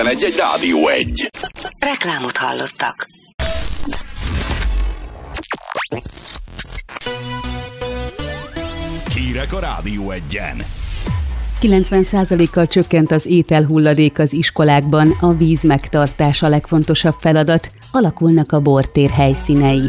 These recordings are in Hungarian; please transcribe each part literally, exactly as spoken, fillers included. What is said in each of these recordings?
Egy-egy Rádió egy. Reklámot hallottak. Hírek a Rádió egyen. kilencven százalékkal csökkent az ételhulladék az iskolákban, a víz megtartása a legfontosabb feladat, alakulnak a bortér helyszínei.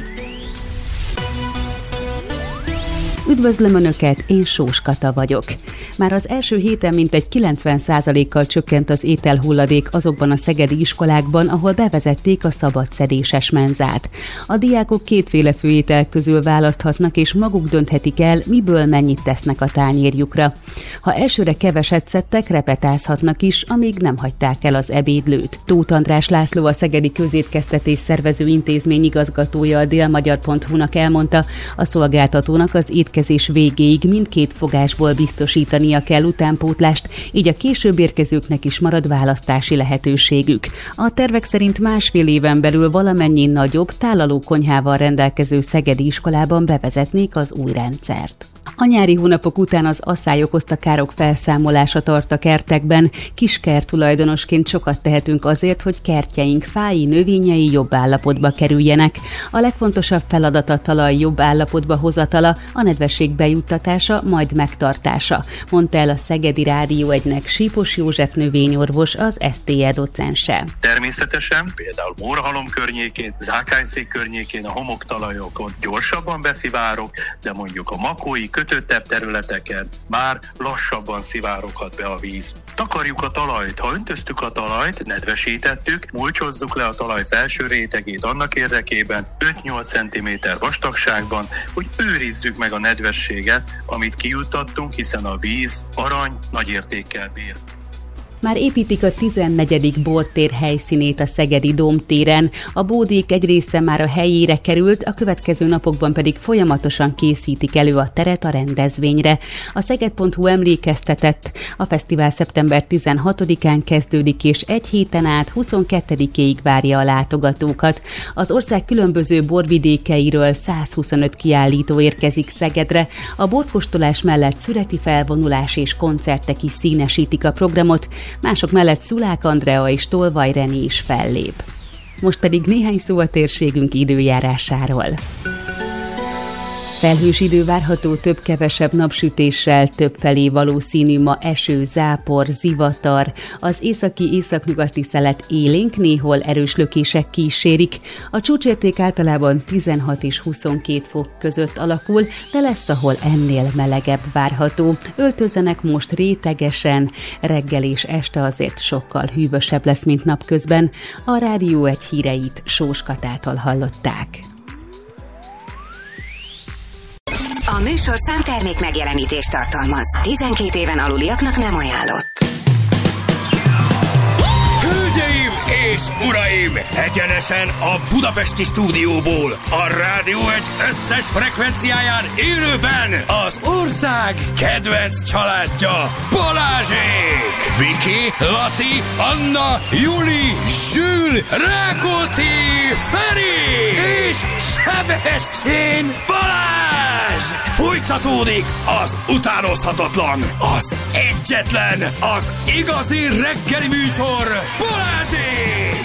Üdvözlöm Önöket, én Sós Kata vagyok. Már az első héten mintegy kilencven százalékkal csökkent az ételhulladék azokban a szegedi iskolákban, ahol bevezették a szabadszedéses menzát. A diákok kétféle főétel közül választhatnak, és maguk dönthetik el, miből mennyit tesznek a tányérjukra. Ha elsőre keveset szedtek, repetázhatnak is, amíg nem hagyták el az ebédlőt. Tóth András László, a Szegedi Közétkeztetés Szervező Intézmény igazgatója a délmagyar pont hu-nak elmondta, a szolgáltatónak az étkezés végéig mindkét fogásból biztosítania kell utánpótlást, így a később érkezőknek is marad választási lehetőségük. A tervek szerint másfél éven belül valamennyi nagyobb, tálaló konyhával rendelkező szegedi iskolában bevezetnék az új rendszert. A nyári hónapok után az asszály okozta károk felszámolása tart a kertekben. Kiskert tulajdonosként sokat tehetünk azért, hogy kertjeink fái, növényei jobb állapotba kerüljenek. A legfontosabb feladat a talaj jobb állapotba hozatala, a nedvesség bejuttatása, majd megtartása, mondta el a Szegedi Rádió egynek Sípos József növényorvos, az es té e docense. Természetesen, például Mórhalom környékén, Zákányszék környékén, a homoktalajokon gyorsabban beszivárog, de mondjuk a makói, kötöttebb területeken már lassabban szivároghat be a víz. Takarjuk a talajt. Ha öntöztük a talajt, nedvesítettük, mulcsozzuk le a talaj felső rétegét annak érdekében öt-nyolc centiméter vastagságban, hogy őrizzük meg a nedvességet, amit kijuttattunk, hiszen a víz arany nagy értékkel bír. Már építik a tizennegyedik bortér helyszínét a Szegedi Dómtéren. A bódék egy része már a helyére került, a következő napokban pedig folyamatosan készítik elő a teret a rendezvényre. A szeged pont hu emlékeztetett, a fesztivál szeptember tizenhatodikán kezdődik, és egy héten át huszonkettedikéig várja a látogatókat. Az ország különböző borvidékeiről százhuszonöt kiállító érkezik Szegedre. A borkóstolás mellett szüreti felvonulás és koncertek is színesítik a programot, mások mellett Szulák Andrea és Tolvaj Reni is fellép. Most pedig néhány szó a térségünk időjárásáról. Felhős idő várható, több-kevesebb napsütéssel, többfelé valószínű ma eső, zápor, zivatar. Az északi északnyugati szelet élénk, néhol erős lökések kísérik. A csúcsérték általában tizenhat és huszonkét fok között alakul, de lesz, ahol ennél melegebb várható. Öltözzenek most rétegesen, reggel és este azért sokkal hűvösebb lesz, mint napközben. A Rádió egy híreit Sós Katától hallották. A műsorszám termék megjelenítést tartalmaz. tizenkét éven aluliaknak nem ajánlott. Hölgyeim és uraim! Egyenesen a budapesti stúdióból, a Rádió egy összes frekvenciáján élőben az ország kedvenc családja, Balázsék! Viki, Laci, Anna, Juli, Zsül, Rákóczi, Feri és Sebestyén Balázs! Folytatódik az utánozhatatlan, az egyetlen, az igazi reggeli műsor, Balázsék!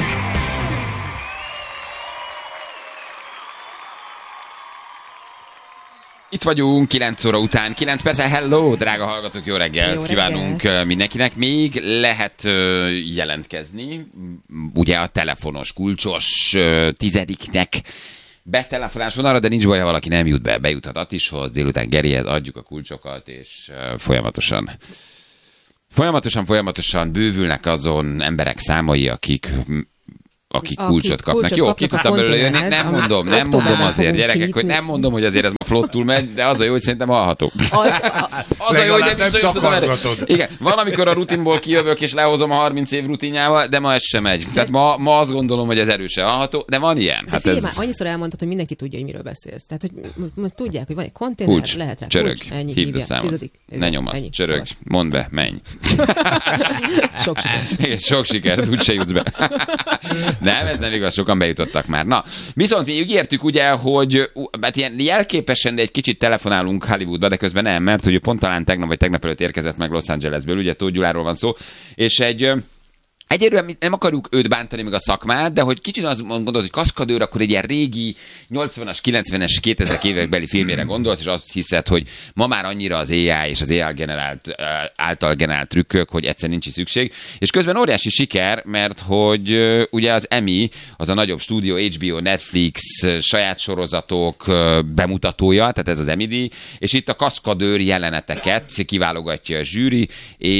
Itt vagyunk, kilenc óra után, kilenc perccel, hello, drága hallgatók, jó reggelt jó kívánunk reggel. Mindenkinek. Még lehet uh, jelentkezni, ugye a telefonos, kulcsos uh, tizediknek betelefonás van arra, de nincs baj, ha valaki nem jut be, bejuthat Attishoz, délután Gerihez, adjuk a kulcsokat, és uh, folyamatosan Folyamatosan, folyamatosan bővülnek azon emberek számai, akik akik kulcsot kapnak. kulcsot Jó, ki tudtam belőle jönni, nem mondom, nem mondom azért, gyerekek, hogy nem mondom, hogy azért ez ma flottul megy, de az a jó, hogy szerintem hallható. Az, az a jó, hogy nem biztos, hogy tudom erre. Igen, van, amikor a rutinból kijövök, és lehozom a harminc év rutinjával, de ma ez sem megy. Tehát ma, ma azt gondolom, hogy ez erősen hallható, de van ilyen. Hát ez... már annyiszor elmondtad, hogy mindenki tudja, hogy miről beszélsz. Tehát, hogy m- m- tudják, hogy van egy konténer, kulcs, lehet rá csörög, kulcs, ennyi hívd a számot. Ne nyomasz, csörög, mondd be, menj. Sok sikert. Igen, sok sikert, úgyse jutsz be. Nem, ez nem igaz, sokan bejutottak már. Na, viszont mi ígértük ugye, hogy hát ilyen jelképesen, de egy kicsit telefonálunk Hollywoodba, de közben nem, mert hogy pont talán tegnap vagy tegnap előtt érkezett meg Los Angelesből, ugye Tóth Gyuláról van szó, és egy Egyelőre nem akarjuk őt bántani, meg a szakmát, de hogy kicsit azt mondod, hogy kaszkadőr, akkor egy ilyen régi nyolcvanas, kilencvenes, kétezres évekbeli filmére gondolsz, és azt hiszed, hogy ma már annyira az á i és az á i generált, által generált trükkök, hogy egyszer nincs is szükség. És közben óriási siker, mert hogy ugye az Emmy, az a nagyobb stúdió, há bé o, Netflix, saját sorozatok bemutatója, tehát ez az Emmy díj, és itt a kaszkadőr jeleneteket kiválogatja a zsűri,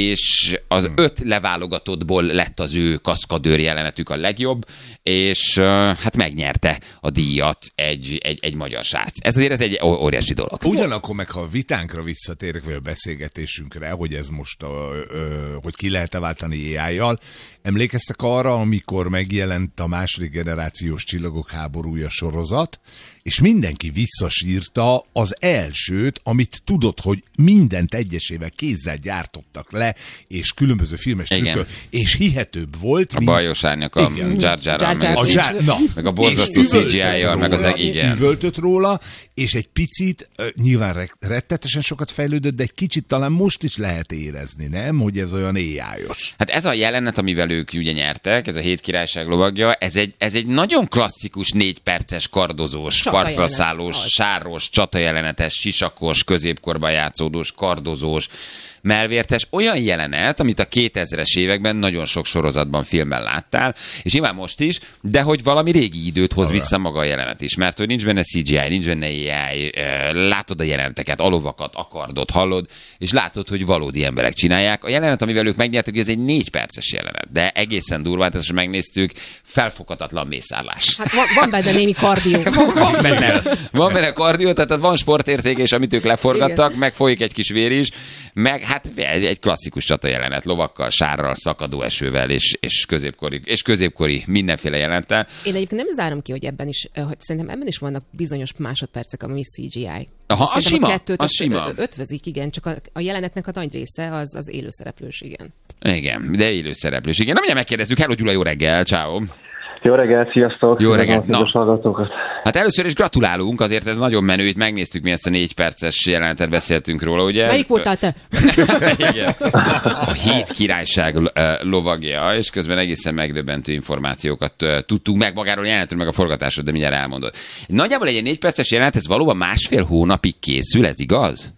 és az öt leválogatottból lett az ő kaszkadőr jelenetük a legjobb, és uh, hát megnyerte a díjat egy, egy, egy magyar srác. Ez azért ez egy óriási dolog. Ugyanakkor meg, ha a vitánkra visszatérek, vagy a beszélgetésünkre, hogy ez most, a, ö, hogy ki lehet-e váltani á i-jal, emlékeztek arra, amikor megjelent a második generációs Csillagok háborúja sorozat, és mindenki visszasírta az elsőt, amit tudod, hogy mindent egyesével kézzel gyártottak le, és különböző filmes trükkök, és hihetőbb volt. A mint... bajos árnyak, a Jar Jar-ra, meg, a Jar... na, meg a borzasztó cé gé í-jal, meg az igen. Üvöltött róla, és egy picit, nyilván rettetesen sokat fejlődött, de egy kicsit talán most is lehet érezni, nem? Hogy ez olyan á i-os. Hát ez a jelenet, amivel ők ugye nyertek, ez a Hét királyság lovagja, ez egy, ez egy nagyon klasszikus négy perces kardozós, partra szállós, sáros, csatajelenetes, sisakos, középkorban játszódós, kardozós, melvértes, olyan jelenet, amit a kétezres években nagyon sok sorozatban, filmben láttál, és nyilván most is, de hogy valami régi időt hoz vissza maga a jelenet is, mert hogy nincs benne cé gé í, nincs benne á i, látod a jeleneteket, a lovakat, a kardot, hallod, és látod, hogy valódi emberek csinálják. A jelenet, amivel ők megnyertek, ez egy négy perces jelenet, de egészen durván, ezt megnéztük, felfoghatatlan mészárlás. Hát van, van benne némi kardió. van benne, van benne kardió, tehát van sportérték, és amit ők leforgattak, meg folyik egy kis vér is, meg hát egy klasszikus csata jelenet, lovakkal, sárral, szakadó esővel, és, és, középkori, és középkori mindenféle jelenettel. Én egyébként nem zárom ki, hogy ebben is, hogy szerintem ebben is vannak bizonyos másodpercek, ami cé gé í. Aha, a sima, a kettőt a sima. ötvözik, igen, csak a, a jelenetnek a nagy része az, az élőszereplős, igen. Igen, de élőszereplős, igen. Na, mindjárt megkérdezzük. Hello, Gyula, jó reggel, ciao. Jó reggelt, sziasztok! Jó reggelt! Na. Hát először is gratulálunk, azért ez nagyon menő, itt megnéztük mi ezt a négy perces jelenetet, beszéltünk róla, ugye? Melyik voltál te? Igen. A Hét királyság lovagja, és közben egészen megdöbbentő információkat tudtunk meg magáról a jelenetről, meg a forgatásról, de mindjárt elmondod. Nagyjából egy négy perces jelenet, ez valóban másfél hónapig készül, ez igaz?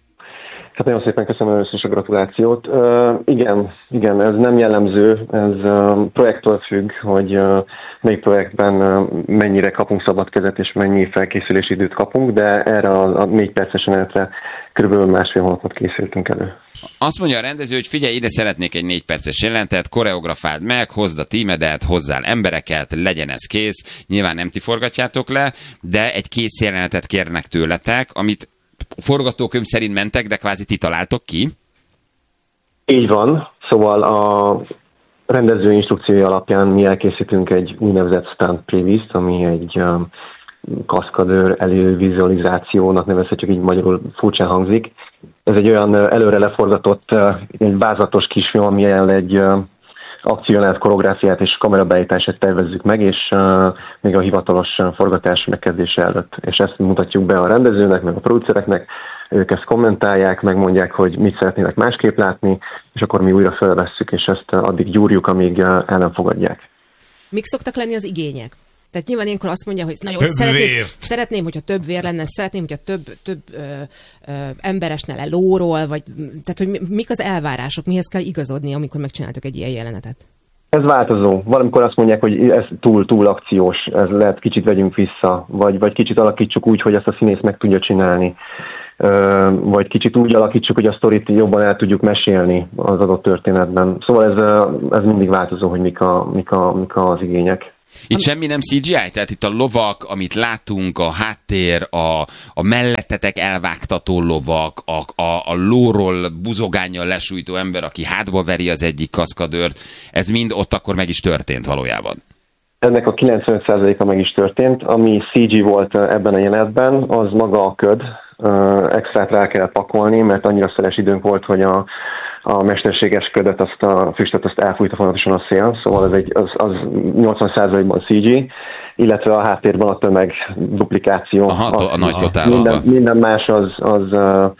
Hát nagyon szépen köszönöm először is a gratulációt. Uh, igen, igen, ez nem jellemző, ez uh, projektől függ, hogy uh, melyik projektben uh, mennyire kapunk szabad kezet és mennyi felkészülési időt kapunk, de erre a, a négy perces jelenetre körülbelül másfél hónapot készültünk elő. Azt mondja a rendező, hogy figyelj, ide szeretnék egy négy perces jelenetet, koreografáld meg, hozd a tímedet, hozzál embereket, legyen ez kész. Nyilván nem ti forgatjátok le, de egy kész jelenetet kérnek tőletek, amit forgatókönyv szerint mentek, de kvázi ti találtok ki? Így van. Szóval a rendező instrukciója alapján mi elkészítünk egy úgynevezett stunt preview-t, ami egy um, kaszkadőr elővizualizációnak nevezhetjük, így magyarul furcsán hangzik. Ez egy olyan uh, előre leforgatott, uh, egy vázatos kisfilm, amilyen egy uh, akciójelenet, koreográfiát és kamerabeállítását tervezzük meg, és uh, még a hivatalos uh, forgatás megkezdése előtt. És ezt mutatjuk be a rendezőnek, meg a producereknek, ők ezt kommentálják, megmondják, hogy mit szeretnének másképp látni, és akkor mi újra felvesszük, és ezt uh, addig gyúrjuk, amíg uh, el nem fogadják. Mik szoktak lenni az igények? Tehát nyilván ilyenkor azt mondja, hogy nagyon szeretném, szeretném, hogyha több vér lenne, szeretném, hogyha több, több ö, ö, ember esne le lóról, vagy tehát, hogy mik az elvárások, mihez kell igazodni, amikor megcsináltok egy ilyen jelenetet? Ez változó. Valamikor azt mondják, hogy ez túl, túl akciós, ez lehet kicsit vegyünk vissza, vagy, vagy kicsit alakítsuk úgy, hogy ezt a színész meg tudja csinálni. Ö, vagy kicsit úgy alakítsuk, hogy a sztorit jobban el tudjuk mesélni az adott történetben. Szóval ez, ez mindig változó, hogy mik, a, mik, a, mik az igények. Itt semmi nem cé gé í? Tehát itt a lovak, amit látunk, a háttér, a, a mellettetek elvágtató lovak, a, a, a lóról buzogánnyal lesújtó ember, aki hátba veri az egyik kaszkadőrt, ez mind ott akkor meg is történt valójában? Ennek a kilencvenöt százaléka meg is történt. Ami cé gé volt ebben a jelenetben, az maga a köd. Extrát rá kell pakolni, mert annyira szeles időnk volt, hogy a a mesterséges ködet, azt a füstöt, azt elfújta folyamatosan a szél, szóval ez egy, az, az nyolcvan százalékban cé gé, illetve a háttérben a tömeg duplikáció. Aha, a, a nagy totál. Minden, minden más az, az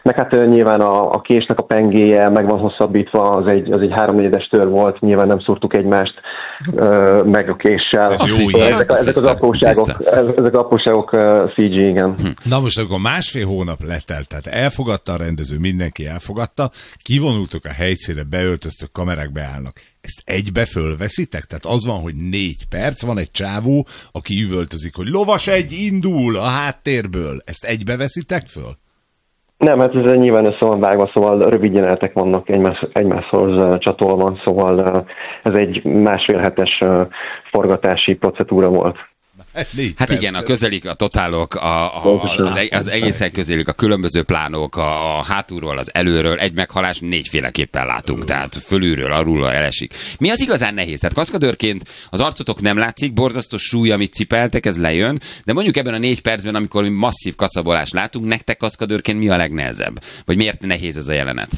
meg hát nyilván a, a késnek a pengéje meg van hosszabbítva, az egy, az egy háromnegyedes tör volt, nyilván nem szúrtuk egymást uh, meg a késsel. Jó, ezek, ezek az apróságok, ezek az apróságok uh, cé gé, igen. Hm. Na most akkor másfél hónap letelt, tehát elfogadta a rendező, mindenki elfogadta, kivonultok a helyszínre, beöltöztök, kamerák beállnak. Ezt egybe fölveszitek? Tehát az van, hogy négy perc, van egy csávó, aki üvöltözik, hogy lovas egy indul a háttérből. Ezt egybe veszitek föl? Nem, hát ez nyilván össze van vágva, szóval rövid jelenetek vannak egymás, egymáshoz csatolva, szóval ez egy másfél hetes forgatási procedúra volt. Hát igen, a közelik, a totálok, a, a, az, az egészen közelik, a különböző plánok, a, a hátulról, az előről, egy meghalás négyféleképpen látunk, tehát fölülről, alulról elesik. Mi az igazán nehéz? Tehát kaszkadőrként az arcotok nem látszik, borzasztó súly, amit cipeltek, ez lejön, de mondjuk ebben a négy percben, amikor mi masszív kaszabolást látunk, nektek kaszkadőrként mi a legnehezebb? Vagy miért nehéz ez a jelenet?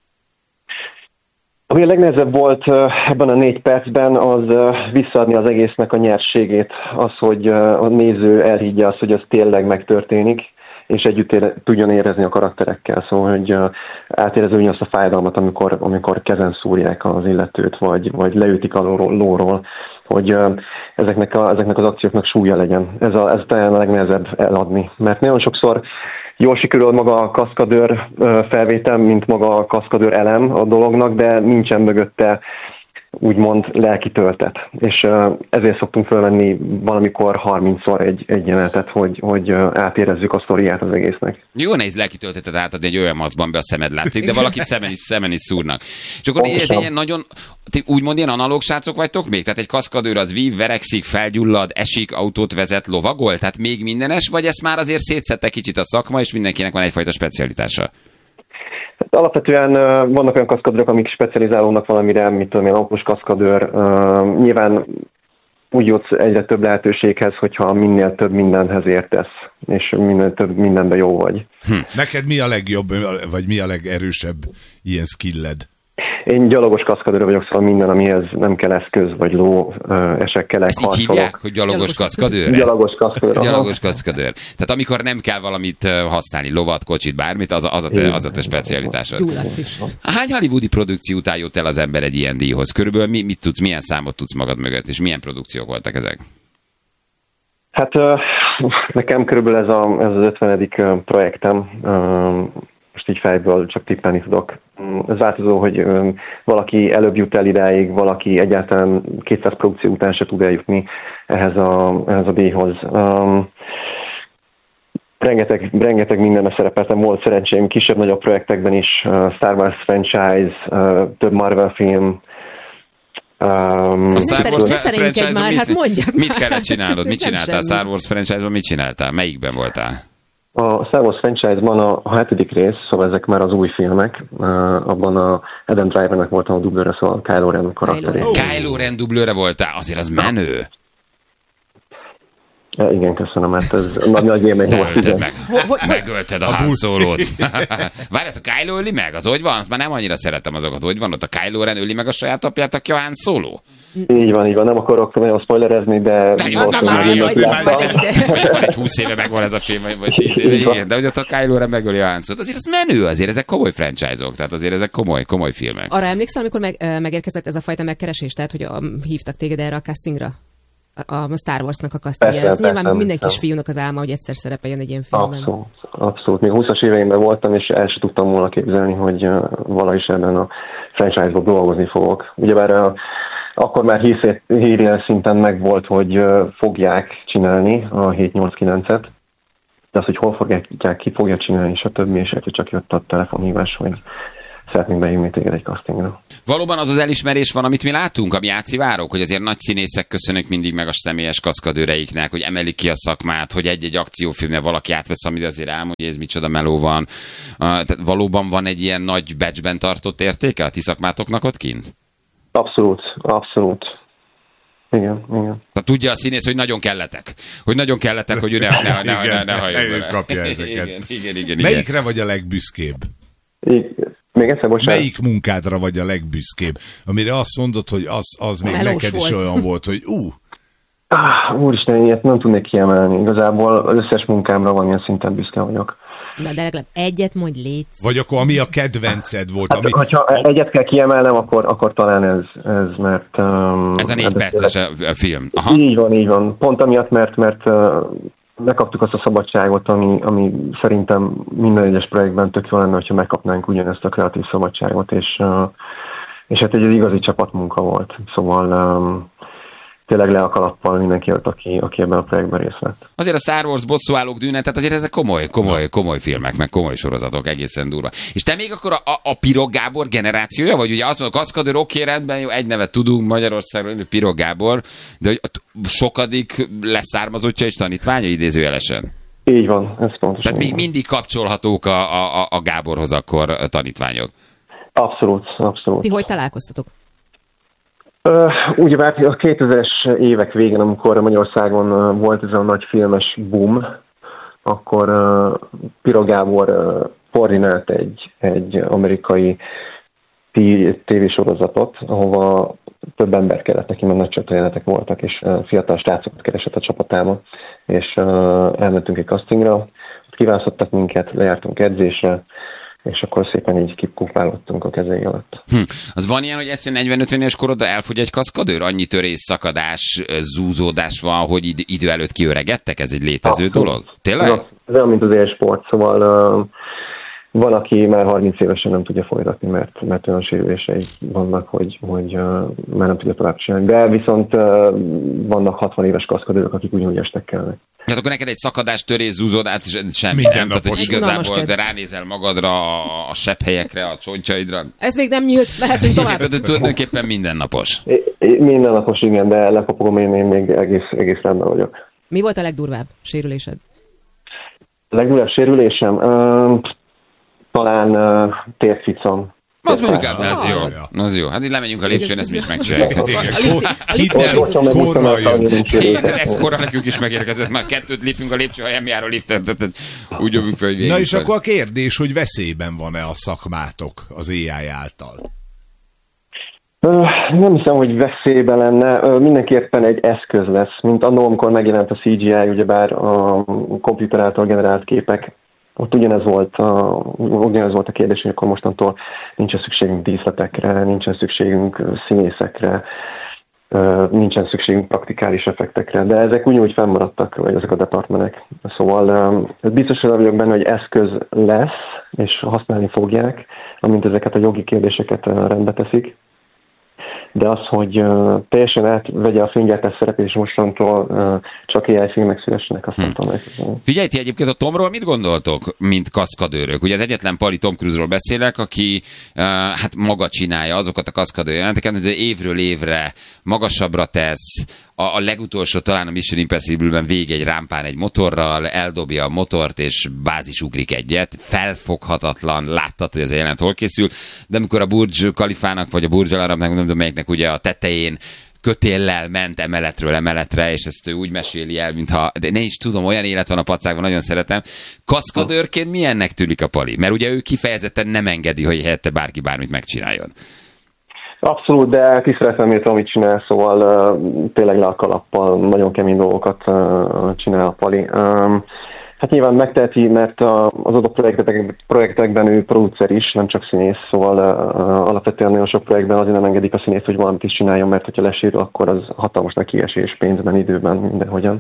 Ami a legnehezebb volt ebben a négy percben, az visszaadni az egésznek a nyerségét, az, hogy a néző elhiggye azt, hogy ez tényleg megtörténik, és együtt ére, tudjon érezni a karakterekkel, szóval, hogy átérező azt a fájdalmat, amikor, amikor kezen szúrják az illetőt, vagy, vagy leütik a lóról, hogy ezeknek, a, ezeknek az akcióknak súlya legyen. Ez, a, ez talán a legnehezebb eladni, mert nagyon sokszor jól sikerül maga a kaszkadőr felvétel, mint maga a kaszkadőr elem a dolognak, de nincsen mögötte úgymond lelki töltet. És ezért szoktunk felvenni valamikor harmincszor egy, egy jelenetet, hogy, hogy átérezzük a sztoriát az egésznek. Jó nehéz lelki töltetet átadni egy olyan maszkban, be a szemed látszik, de valakit szemen is, szemen is szúrnak. És akkor ez egy ilyen nagyon, úgymond ilyen analóg srácok vagytok még? Tehát egy kaszkadőr az vív, verekszik, felgyullad, esik, autót vezet, lovagol? Tehát még mindenes, vagy ezt már azért szétszette kicsit a szakma, és mindenkinek van egyfajta specialitása? Alapvetően uh, vannak olyan kaszkadőrök, amik specializálódnak valamire, mint tudom én, autós kaszkadőr. Uh, nyilván úgy jutsz egyre több lehetőséghez, hogyha minél több mindenhez értesz, és minél több mindenben jó vagy. Hm. Neked mi a legjobb, vagy mi a legerősebb ilyen skilled? Én gyalogos kaszkadőr vagyok, szóval minden, amihez nem kell eszköz, vagy ló, esekkelek, harcolok. Ezt így hívják, hogy gyalogos kaszkadőr? Gyalogos kaszkadőr. Gyalogos kaszkadőr. Tehát amikor nem kell valamit használni, lovat, kocsit, bármit, az a, az a te, az a te specialitásod. Hány hollywoodi produkció után jött el az ember egy ilyen díjhoz? Körülbelül mi, mit tudsz, milyen számot tudsz magad mögött, és milyen produkciók voltak ezek? Hát nekem körülbelül ez, a, ez az ötvenedik projektem. Most így fejből csak tippelni tudok. Ez változó, hogy valaki előbb jut el idáig, valaki egyáltalán kétszáz produkció után se tud eljutni ehhez a, ehhez a díjhoz. Um, rengeteg, rengeteg mindenben szerepeltem, volt szerencsém kisebb-nagyobb projektekben is, uh, Star Wars franchise, uh, több Marvel film. Um, a Star Wars franchise-ban már, mit, hát mondjad mit már, kellett csinálnod? Mit csináltál? Star Wars franchise-ban mit csináltál? Melyikben voltál? A Star Wars franchise-ban a, a hetedik rész, szóval ezek már az új filmek, uh, abban a Adam Drivernek voltam a dublőre, szóval a Kylo Ren karakteré. Kylo Ren dublőre voltál, azért az menő. Ja, igen, köszönöm, mert ez nagy, nagy élmény volt. Meg, megölted a Han Solót. Várj, ezt a Kylo öli meg? Az hogy van? Azt már nem annyira szeretem azokat. Hogy van ott a Kylo Ren öli meg a saját apját, aki a Han Solo? Így van, így van. Nem akarok nagyon spoilerezni, de... Van egy húsz éve megvan ez a film, vagy tíz éve, igen, de hogy ott a Kylo Ren megöli a Han Solót. Azért ez menő, azért ezek komoly franchise-ok, tehát azért ezek komoly, komoly filmek. Arra emlékszel, amikor meg, megérkezett ez a fajta megkeresés, tehát hogy a, hívtak téged erre a castingra? A Star Warsnak a castingja. Ez nyilván minden kis fiúnak az álma, hogy egyszer szerepeljen egy ilyen filmben. Abszolút, abszolút. Még húszas éveimben voltam, és el sem tudtam volna képzelni, hogy valahogy ebben a franchise-ban dolgozni fogok. Ugyebár a, akkor már hírjel szinten megvolt, hogy fogják csinálni a hét nyolc kilencet, de az, hogy hol fogják, ki fogja csinálni, és a többi, és egyszer csak jött a telefonhívás, hogy szeretnénk beívni téged egy castingra. Valóban az az elismerés van, amit mi látunk, ami átszivárok, hogy azért nagy színészek köszönök mindig meg a személyes kaszkadőreiknek, hogy emelik ki a szakmát, hogy egy-egy akciófilmnél valaki átvesz, amit azért elmondja, hogy ez micsoda meló van. Uh, tehát valóban van egy ilyen nagy batchben tartott értéke a ti szakmátoknak ott kint? Abszolút, abszolút. Igen, igen. Tehát tudja a színész, hogy nagyon kelletek. Hogy nagyon kelletek, hogy ő ne, ne, ne, ne, ne, ne halljon vele. Kapja ezeket. Igen, igen, igen, Melyikre igen. vagy a legbüszkébb? Igen. Még egyszer, bocsánat. Melyik munkádra vagy a legbüszkébb? Amire azt mondod, hogy az, az még Melós neked is volt. olyan volt, hogy ú. Ah, úristen, ilyet nem tudnék kiemelni. Igazából az összes munkámra valamilyen szinten büszke vagyok. Na, de legalább egyet mondj, létsz. Vagy akkor ami a kedvenced volt? Hát, ami... hogyha egyet kell kiemelnem, akkor, akkor talán ez, ez mert... Um, ez a négy perces a film. Aha. Így van, így van. Pont amiatt, mert, mert uh, megkaptuk azt a szabadságot, ami, ami szerintem minden egyes projektben tök jó lenne, hogyha megkapnánk ugyanezt a kreatív szabadságot, és, uh, és hát egy igazi csapatmunka volt. Szóval... Um, tényleg le a kalappal mindenki ott, aki, aki ebben a projektben részt vett. Azért a Star Wars bosszúállók dűne, tehát azért ezek komoly, komoly, komoly filmek, meg komoly sorozatok, egészen durva. És te még akkor a, a Pirog Gábor generációja, vagy ugye azt mondod, kaszkadőr, oké, rendben, jó, egy nevet tudunk Magyarországról, Pirog Gábor, de hogy sokadik leszármazottja és tanítványa idézőjelesen? Így van, ez pontosan. Tehát még mindig kapcsolhatók a, a, a Gáborhoz akkor a tanítványok? Abszolút, abszolút. Ti hogy találkoztatok? Uh, ugyebár a kétezres évek végén, amikor Magyarországon uh, volt ez a nagy filmes boom, akkor uh, Pirog Gábor uh, koordinált egy, egy amerikai tévésorozatot, ahova több ember kellett neki, mert nagy csatajelenetek voltak, és uh, fiatal srácokat keresett a csapatába, és uh, elmentünk egy castingra, ott kiválasztottak minket, lejártunk edzésre, és akkor szépen így kipkumpálottunk a kezei alatt. Hm. Az van ilyen, hogy egyszerűen negyven-ötven éves korodra elfogy egy kaszkadőr? Annyi törés, szakadás, zúzódás van, hogy id- idő előtt kiöregedtek? Ez egy létező ah, dolog? Tényleg? Ez olyan, mint az élsport, szóval uh, van, aki már harminc évesen nem tudja folytatni, mert, mert olyan sérülései vannak, hogy, hogy uh, már nem tudja tovább csinálni. De viszont uh, vannak hatvan éves kaszkadőrök, akik ugyanúgy estek kellnek. Hát akkor neked egy szakadás, törés, zúzódás, semmi nem. Tehát, hogy igazából, de ránézel magadra, a, a sepphelyekre, a csontjaidra. Ez még nem nyílt, mehetünk tovább. Tulajdonképpen mindennapos. É, mindennapos, igen, de lepapogom, én, én még egész, egész rendben vagyok. Mi volt a legdurvább sérülésed? A legdurvább sérülésem? Uh, talán uh, térficam. Az mondjuk át, az jó. Az jó. Hát így lemegyünk a lépcsőn, ezt mi is megcsináljuk. Ez korra nekünk is megérkezett, már kettőt lépünk a lépcső, ha nem jár a lift, úgy jövünk fel, hogy végig. Na és akkor a kérdés, hogy veszélyben van-e a szakmátok az á i által? Nem hiszem, hogy veszélyben lenne. Mindenképpen egy eszköz lesz, mint annól, amikor megjelent a cé gé i, ugyebár a komputer által generált képek. Ott ugyanez volt a, ugyanez volt a kérdés, hogy akkor mostantól nincsen szükségünk díszletekre, nincsen szükségünk színészekre, nincsen szükségünk praktikális effektekre, de ezek ugyanúgy fennmaradtak, vagy ezek a departmenek. Szóval biztos vagyok benne, hogy eszköz lesz, és használni fogják, amint ezeket a jogi kérdéseket rendbe teszik. De az, hogy uh, teljesen átvegye a filmgyártás szerepét, és mostantól uh, csak á i filmek szülessenek, azt nem tudom. Figyelj, ti egyébként a Tomról mit gondoltok, mint kaszkadőrök? Ugye az egyetlen pali Tom Cruise-ról beszélek, aki uh, hát maga csinálja azokat a kaszkadőr jelenteket, de évről évre magasabbra tesz, a, a legutolsó talán a Mission Impossible-ben végig egy rámpán egy motorral, eldobja a motort, és bázisugrik egyet. Felfoghatatlan, láttad, hogy ez a jelent hol készül, de amikor a Burj Khalifának, vagy a Burj Al Arabnak, nem tudom melyiknek ugye a tetején kötéllel ment emeletről emeletre, és ezt ő úgy meséli el, mintha, de ne is tudom, olyan élet van a pacákban, nagyon szeretem. Kaszkadőrként milyennek tűnik a pali? Mert ugye ő kifejezetten nem engedi, hogy helyette bárki bármit megcsináljon. Abszolút, de tiszteletem értem, amit csinál, szóval uh, tényleg le a kalappal, nagyon kemény dolgokat uh, csinál a pali. Um, hát nyilván megteheti, mert a, az adott projektek, projektekben ő producer is, nem csak színész, szóval uh, alapvetően nagyon sok projektben azért nem engedik a színész, hogy valamit is csináljon, mert hogyha lesérül, akkor az hatalmas nekiesés pénzben, időben, mindenhogyan.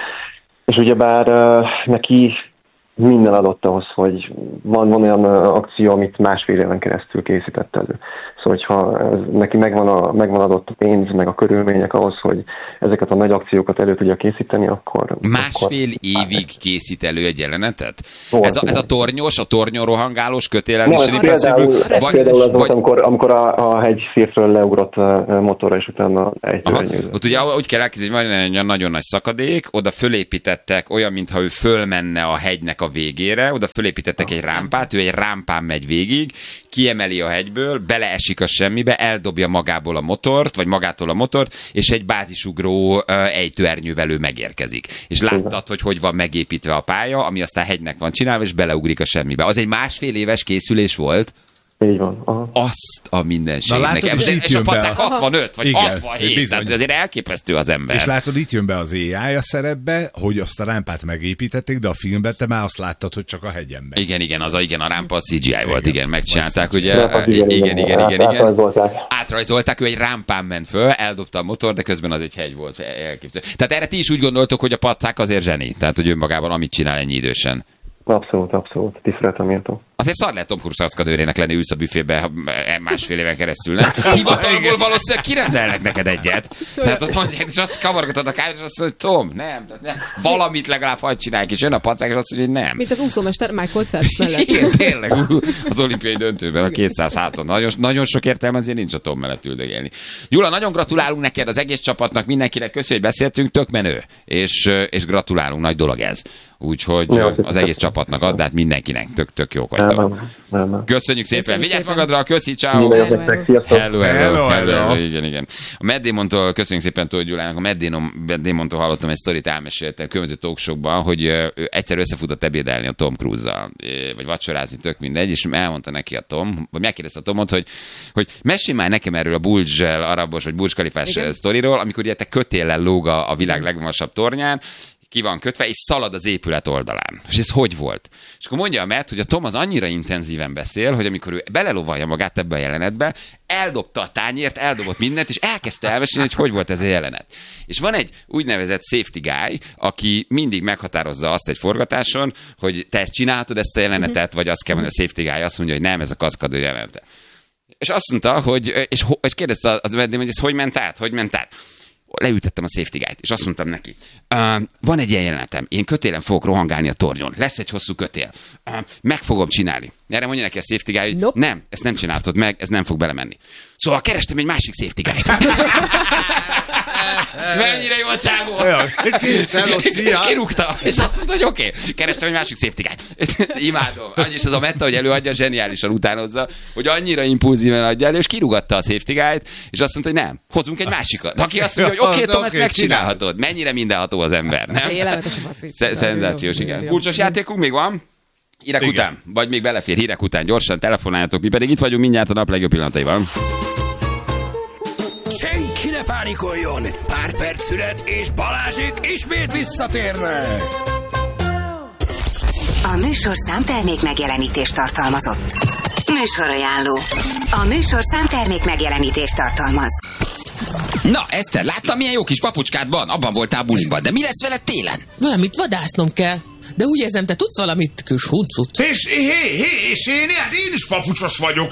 És ugyebár uh, neki minden adott ahhoz, hogy van, van olyan akció, amit másfél éven keresztül készített elő. Szóval, hogyha ez, neki megvan, a, megvan adott a pénz, meg a körülmények ahhoz, hogy ezeket a nagy akciókat elő tudja készíteni, akkor... Másfél akkor... évig készít elő egy jelenetet? Volt, ez, a, ez a tornyos, a tornyon rohangálós kötélen no, is? Ez például, ez például az vagy... volt, amikor, amikor a, a hegy szírtről leugrott motorra, és utána ejtőernyőzött. Ott ugye úgy kell elképzelni, hogy van egy nagyon nagy szakadék, oda fölépítettek olyan, mintha ő fölmenne a hegynek a végére, oda fölépítettek egy rámpát, ő egy rámpán megy végig, kiemeli a hegyből, beleesik a semmibe, eldobja magából a motort, vagy magától a motort, és egy bázisugró uh, ejtőernyővel ő megérkezik. És láttad, hogy hogy van megépítve a pálya, ami aztán hegynek van csinálva, és beleugrik a semmibe. Az egy másfél éves készülés volt? Így van. Aha. Azt a mindenségnek. Na, látod, és, és, és a pacák a... hatvanöt, vagy igen, hatvanhét, bizony. tehát azért elképesztő az ember. És látod, itt jön be az á i a szerepbe, hogy azt a rámpát megépítették, de a filmben te már azt láttad, hogy csak a hegyen megy. Igen, igen, az a, igen, a rámpa a cé gé i volt, igen, megcsinálták, ugye. Rámpát, igen, igen, igen, igen, igen, igen. átrajzolták. Átrajzolták, ő egy rámpán ment föl, eldobta a motor, de közben az egy hegy volt. Elképzelő. Tehát erre ti is úgy gondoltok, hogy a pacák azért zseni. Tehát, hogy önmagában amit csinál ennyi idősen. Abszolút, abszolút. Tiszteletem méltó. Azért szar lehet Tom Cruise kaszkadőrének lenni, ülsz a büfébe másfél éven keresztül, nem? Hivatalból valószínűleg kirendelnek neked egyet. Tehát ott mondják, és azt kavargatod a kávét, és azt mondja, hogy Tom, nem, tehát nem. Valamit legalább hadd csinálják, és jön a pacák, és azt mondja, hogy nem. Mint az úszómester Michael Phelps mellett. Igen, tényleg, az olimpiai döntőben a kétszáz háton. Nagyon, nagyon sok értelme azért nincs a Tom mellett üldögélni. Gyula, nagyon gratulálunk neked, az egész csapatnak, mindenkinek, köszönjük, hogy beszéltünk, tök menő, és, és gratulálunk, nagy dolog ez. Úgyhogy ja, az egész csapatnak add, hát mindenkinek tök, tök jók vagytok. Köszönjük szépen, vigyázz magadra, köszi, ciao. Hello, hello, hello. Igen, igen. A Matt Damontól köszönjük szépen Tóth Gyulának, a Matt Damontól hallottam egy sztorit, elmeséltem különböző talkshowban, hogy egyszer összefutott ebédelni a Tom Cruise-zal, vagy vacsorázni, tök mindegy, és elmondta neki a Tom, vagy megkérdezte a Tomot, hogy, hogy mesélj már nekem erről a Burj arabos, vagy Burj Khalifás sztoriról, amikor ugye te kötéllel lóg a, a világ legmagasabb tornyán, ki van kötve, és szalad az épület oldalán. És ez hogy volt? És akkor mondja a Matt, hogy a Tom az annyira intenzíven beszél, hogy amikor ő belelovalja magát ebbe a jelenetbe, eldobta a tányért, eldobott mindent, és elkezdte elmesélni, hogy hogy volt ez a jelenet. És van egy úgynevezett safety guy, aki mindig meghatározza azt egy forgatáson, hogy te ezt csinálhatod, ezt a jelenetet, vagy azt kell mondani, a safety guy azt mondja, hogy nem, ez a kaszkadőr jelenete. És azt mondta, hogy, és, és kérdezte az Matt, hogy ez hogy ment át, hogy ment át. Leültettem a safety guy-t, és azt mondtam neki, uh, van egy ilyen jelenetem, én kötélen fogok rohangálni a tornyon, lesz egy hosszú kötél, uh, meg fogom csinálni. Erre mondja neki a safety guy, hogy nope. Nem, ezt nem csináltod meg, ez nem fog belemenni. Szóval kerestem egy másik safety guy-t. Mennyire jó a csávó! És kirúgta, és azt mondta, hogy oké, okay. Kerestem egy másik safety guy-t. Imádom. Annyi is az a Metta, hogy előadja, zseniálisan utánozza, hogy annyira impulzíven adja elő, és kirúgatta a safety guy-t, és azt mondta, hogy nem, hozunk egy másikat. Aki azt mondja, hogy oké, okay, Tom, ezt megcsinálhatod. Mennyire mindenható az ember, nem? Szenzációs, igen. Kulcsos játékunk még van? Hírek igen. Után, vagy még belefér hírek után, gyorsan telefonáljatok, mi pedig itt vagyunk mindjárt a nap legjobb pillanataiban. Senki ne pánikoljon! Pár perc szület, és Balázsék ismét visszatérnek! A műsor számtermék megjelenítést tartalmazott. Műsorajánló. A műsor számtermék megjelenítést tartalmaz. Na, Eszter, láttam, milyen jó kis papucskád van? Abban voltál buliban, de mi lesz veled télen? Valamit vadásznom kell. De úgy érzem, te tudsz valamit, kis huncut. És, hé, hé, és én, hát én is papucsos vagyok.